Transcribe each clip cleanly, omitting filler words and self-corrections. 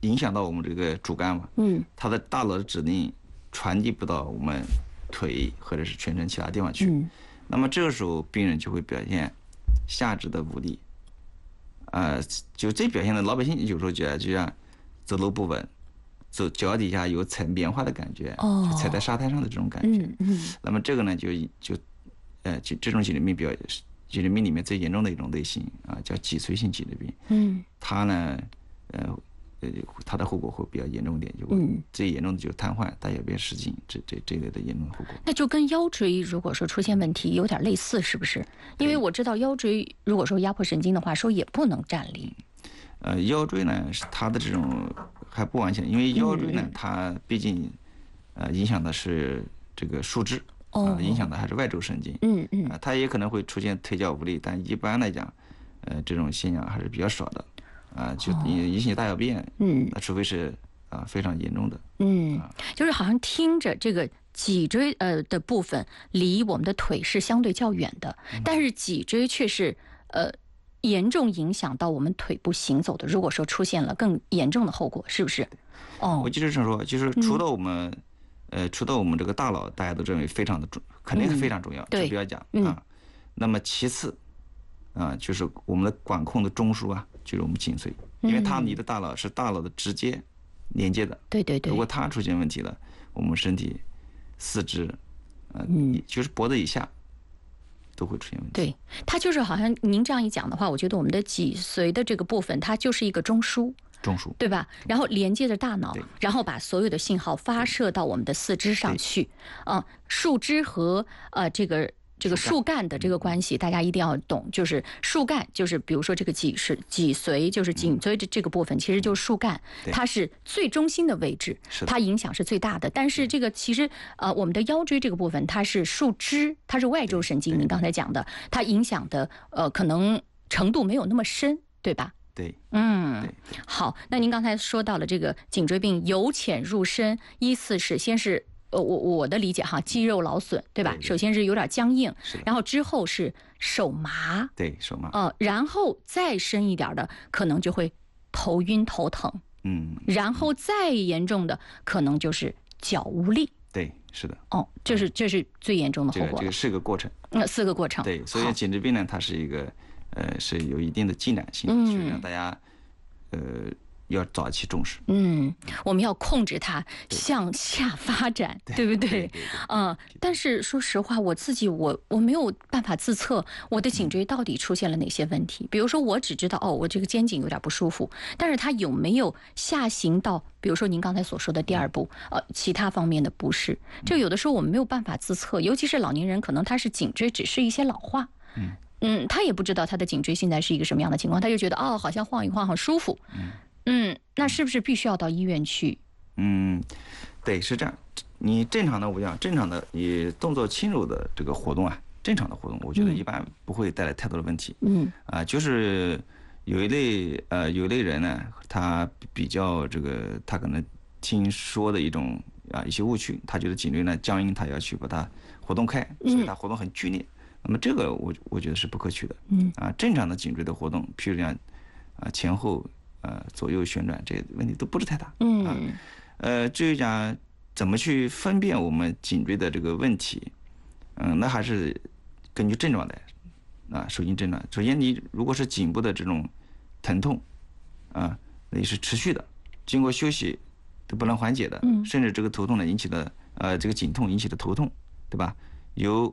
影响到我们这个主干嘛，他的大脑的指令传递不到我们腿或者是全身其他地方去，那么这个时候病人就会表现下肢的无力，就这表现的老百姓有时候觉得就像走路不稳，走脚底下有踩棉花的感觉，就踩在沙滩上的这种感觉。那么这个呢就这种颈椎病颈椎病里面最严重的一种类型啊，叫脊髓性颈椎病。它呢它的后果会比较严重一点，就最严重的就是瘫痪、大小便失禁这类的严重的后果。 那就跟腰椎如果说出现问题有点类似，是不是？因为我知道腰椎如果说压迫神经的话，说也不能站立。 腰椎呢，它的这种还不完全，因为腰椎呢，它毕竟影响的是这个树枝，影响的还是外周神经。它也可能会出现腿脚无力，但一般来讲，这种现象还是比较少的。就引起大小便，除非是非常严重的， 就是好像听着这个脊椎的部分离我们的腿是相对较远的，但是脊椎却是严重影响到我们腿部行走的。如果说出现了更严重的后果，是不是？ 我就是这么说，就是除了我们这个大脑，大家都认为非常的重，肯定是非常重要，这不要讲啊。那么其次就是我们的管控的中枢就是我们颈髓，因为你的大脑是大脑的直接连接的。 对。 如果它出现问题了，我们身体、四肢，就是脖子以下都会出现问题。 对，它就是好像您这样一讲的话，我觉得我们的脊髓的这个部分，它就是一个中枢，对吧？然后连接着大脑，然后把所有的信号发射到我们的四肢上去。树枝和这个树干的这个关系，大家一定要懂。就是树干，就是比如说这个脊髓，就是颈椎的这个部分，其实就是树干，它是最中心的位置，它影响是最大的。但是这个其实我们的腰椎这个部分，它是树枝，它是外周神经，您刚才讲的，它影响的可能程度没有那么深，对吧？ 对， 好，那您刚才说到了这个颈椎病由浅入深，依次是先是。我的理解肌肉劳损，对吧？首先是有点僵硬，然后之后是手麻， 手麻， 然后再深一点的可能就会头晕头疼，然后再严重的可能就是脚无力。 对，是的。 这是最严重的后果。 这个是个过程。 4个过程。 对，所以颈椎病呢，它是一个是有一定的进展性，就是让大家要早期重视。 我们要控制它向下发展，对不对？但是说实话，我自己我没有办法自测我的颈椎到底出现了哪些问题。比如说，我只知道我这个肩颈有点不舒服，但是它有没有下行到，比如说您刚才所说的第2步，其他方面的不适？这有的时候我们没有办法自测，尤其是老年人，可能他是颈椎只是一些老化。他也不知道他的颈椎现在是一个什么样的情况，他就觉得好像晃一晃很舒服。那是不是必须要到医院去？ 对，是这样。你正常的，我讲正常的，你动作轻柔的这个活动正常的活动，我觉得一般不会带来太多的问题。就是有一类人呢，他比较他可能听说的一些误区，他觉得颈椎呢僵硬，他要去把它活动开，所以他活动很剧烈。那么这个我觉得是不可取的。正常的颈椎的活动，譬如讲前后。左右旋转，这个问题都不是太大。至于讲怎么去分辨我们颈椎的这个问题，那还是根据症状来。首先症状，首先你如果是颈部的这种疼痛，那也是持续的，经过休息都不能缓解的，甚至这个头痛呢引起的这个颈痛引起的头痛，对吧？有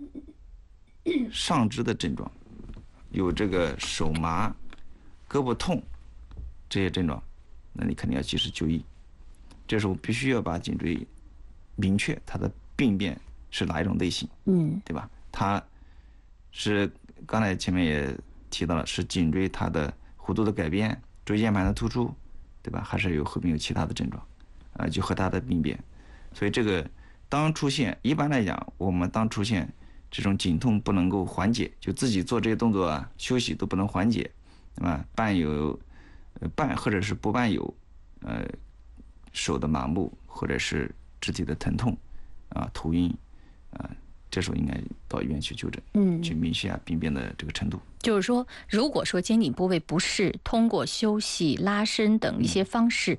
上肢的症状，有这个手麻、胳膊痛。这些症状，那你肯定要及时就医。这时候必须要把颈椎明确它的病变是哪一种类型，对吧？它是刚才前面也提到了，是颈椎它的弧度的改变、椎间盘的突出，对吧？还是后面有其他的症状，就和它的病变。所以这个一般来讲，我们当出现这种颈痛不能够缓解，就自己做这些动作休息都不能缓解，对吧？伴或者是不伴有，手的麻木或者是肢体的疼痛，头晕，这时候应该到医院去就诊，去明确病变的这个程度。 就是说，如果说肩颈部位不适，通过休息、拉伸等一些方式